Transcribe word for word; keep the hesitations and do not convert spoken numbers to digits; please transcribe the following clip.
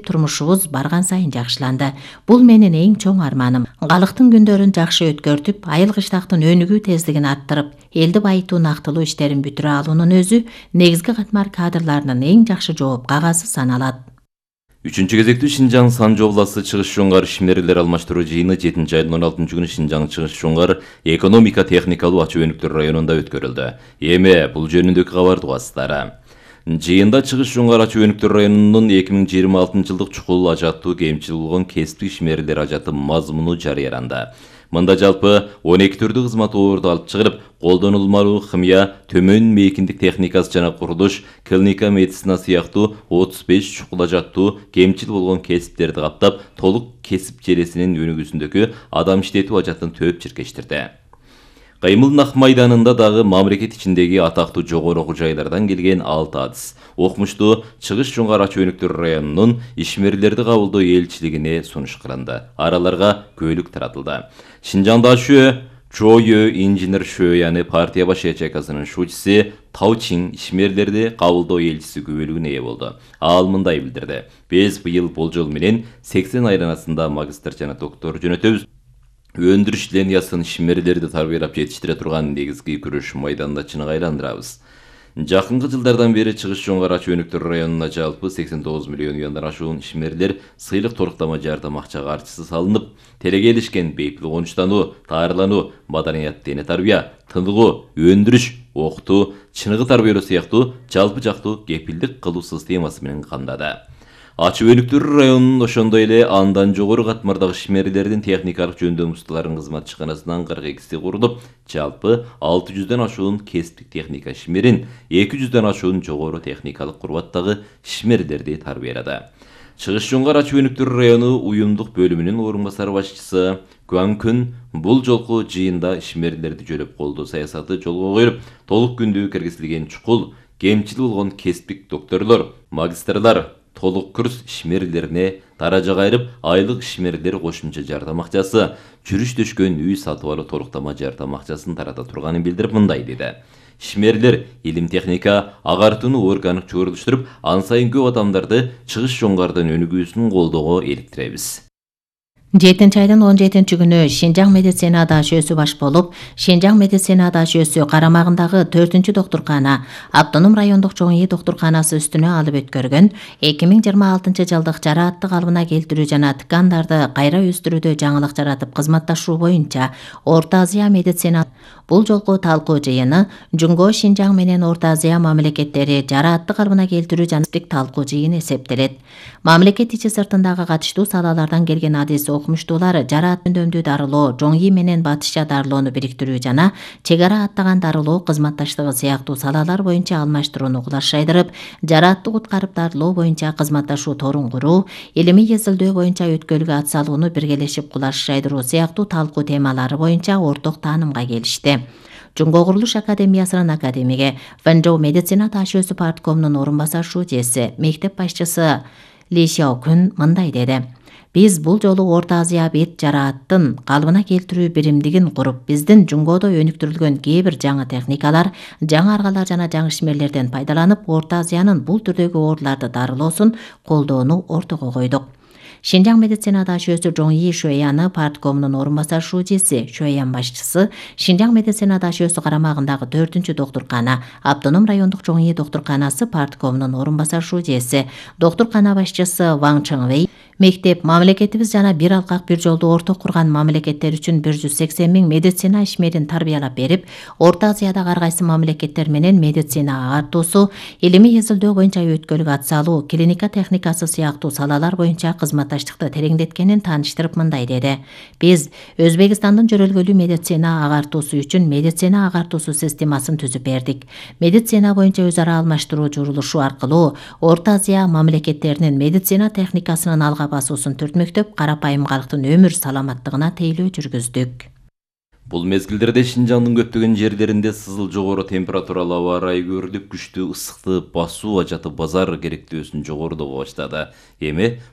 турмушубуз барган сайын жакшыланды. Бул менин эң чоң арманым. Калктын күндөрүн жакшы өткөртүп, айыл кыштактын өнүгүү тездигин арттырып, элди байытуу нактылуу иштерин бүтүрө алуунун өзү негизги катмар кадрларынын эң жакшы жооп кагазы саналат. Үчүнчү кезектүү Шинжаң Санжы областы Чыгыш Жоңгар ишмерлер алмаштыруу жыйыны жетинчи айдын он алтынчы күнү Шинжаң Чыгыш Жоңгар экономика техникалуу ачуу өнүктөр районунда өткөрүлдү. Эми бул жөнүндөгү кабарды угасыздар. Жыйында Чыгыш Жоңгар ачуу өнүктөр районунун эки миң жыйырма алтынчы жылдык чукул ажаттуу кемчил болгон кесиптик ишмерлер ажаты мазмуну жарыяланды. Мында жалпы он эки түрдүү кызмат орду алып чыгылып, колдонулмалуу химия, төмөн мейкиндик техникасы жана курулуш, клиника медицина сыяктуу отуз беш чукул ажаттуу кемчил болгон кесиптерди каптап, толук кесип желесинин өнүгүүсүндөгү адам иштетүү ажатын төп чиркештирди. Кыймыл Нак майданында дагы мамлекет ичиндеги атактуу жогору окуу жайлардан келген алты адыс окумуштуу Чыгыш Жоңгар ачуу өнүктөр районунун ишмерлерди кабылдоо элчилигине сунуш кылынды. Араларга көйлүк таратылды. Шинжаңда Шө Чойө инженер Шөяны партия баш ячейкасынын шучусы Таучин ишмерлерди кабылдоо элчиси күбөлүгүнө ээ болду. Ал мындай билдирди: "Биз быйыл болжол менен сексен айланасында магистр жана доктор жөнөтөбүз. Өндүрүш линиясын ишмерлерди тарбиялап жетиштире турган негизги күрөш майданында чыныгы айландырабыз." Жакынкы жылдардан бери Чыгыш Жоңгар ачуу өнүктөр районуна жалпы сексен тогуз миллион юандан ашуун ишмерлер сыйлык торуктама жардам акча каржысы салынып, телеге илишкен бейпил конуштануу, таарылануу, маданият дене тарбия, тыныгуу, өндүрүш, окутуу, чыныгы тарбиялоо сыяктуу жалпы жактуу кепилдик кылуу системасы менен камдады. Ачуу өнүктөр районунун ошондой эле андан жогору катмардагы ишмерлердин техникалык жөндөм усталарынын кызмат ишканасынан кырк экиси курулуп, жалпы алты жүздөн ашуун кесиптик техника ишмерин, эки жүздөн ашуун жогору техникалык курбаттагы ишмерлерди тарбиялады. Чыгыш Жоңгар ачуу өнүктөр району уюмдук бөлүмүнүн орун басар башчысы Куанкүн бул жолку жыйында ишмерлерди жөлөп колдоо саясаты жолго коюлуп, толук күндүү киргизилген чукул, кемчил болгон кесиптик докторлор, магистрлар, толук курс ишмерлерине таражага айрып, айлык ишмерлер кошумча жардам акчасы, жүрүш төшкөн үй сатып алуу торуктама жардам акчасын тарата турганын билдирип мындай деди: "Ишмерлер илим техника, агартууну органик чогулуштуруп, ан сайын көп адамдарды Чыгыш Жоңгардын өнүгүүсүн колдоого иликтиребиз." жетинчи айдын он жетинчи күнү Шинжаң медицина дашөөсү баш болуп, Шинжаң медицина дашөөсү карамагындагы төртүнчү доктуркана, Автоном райондук чоң ий доктурканасы үстүнө алып өткөргөн эки миң жыйырма алтынчы жылдык жараатты калыбына келтирүү жана ткандарды кайра өстүрүүдө жаңылык жаратып кызматташуу боюнча Орто Азия медицина бул жолку талкуу жыйыны Жумго Шинжаң менен Орто Азия мамлекеттери жараатты калыбына келтирүү жана талкуу жыйыны эсептелет. Мамлекет ичи сыртындагы катыштуу салалардан келген адис окумуштуулар жараат жөндөмдүү дарылоо, чоң ий менен батышча дарылоону бириктирүү жана чек ара аттаган дарылоо кызматташтыгы сыяктуу салалар боюнча алмаштырууну кулаш жайдырып, жараатты куткарып дарылоо боюнча кызматташуу торун куруу, илимий изилдөө боюнча өткөлгө ат салууну биргелешип кулаш жайдыруу сыяктуу талкуу темалары боюнча орток таанымга келишти. Жумго курулуш академиясынын академиги, Вэнжоу медицина дашөөсү парткомунун орун басар шучуси, мектеп башчысы Ли Сяокүн мындай деди: "Биз бул жолу Орто Азия бет жарааттын калыбына келтирүү биримдигин куруп, биздин Жумгодо өнүктүрүлгөн кээ бир жаңы техникалар, жаңы аргалар жана жаңы ишмерлерден пайдаланып, Орто Азиянын бул түрдөгү ооруларды дарылоосун колдоону ортого койдук." Шинжаң медицина дашөөсү Чоң ий Шөяны парткомунун орун басар шучуси, Шөян башчысы, Шинжаң медицина дашөөсү карамагындагы төртүнчү доктуркана, Автоном райондук чоң ий доктурканасы парткомунун орун басар шучуси, доктуркана башчысы Ваң Чыңвей, мектеп, мамлекетибиз жана бир алкак бир жолду орток курган мамлекеттер үчүн бир жүз сексен миң медицина ишмерин тарбиялап берип, Орто Азиядагы ар кайсы мамлекеттер менен медицина агартуусу, илимий изилдөө боюнча өткөлгө ат салуу, клиника техникасы сыяктуу салалар боюнча кызматташтыкты тереңдеткенин тааныштырып мындай деди: "Биз Өзбекстандын жөрөлгөлүү медицина агартуусу үчүн медицина агартуусу системасын түзүп бердик. Медицина боюнча өз ара алмаштыруу журулушу аркылуу Орто Азия мамлекеттеринин медицина техникасынын алга басуусун түртмөктөп, карапайым калктын өмүр саламаттыгына тейлөө жүргүздүк." Бул мезгилдерде Шинжаңдын көптөгөн жерлеринде сызыл жогору температуралуу аба ырайы көрүлүп, күчтүү ысыкты басуу ажаты базар керектөөсүн жогорулого баштады. Эми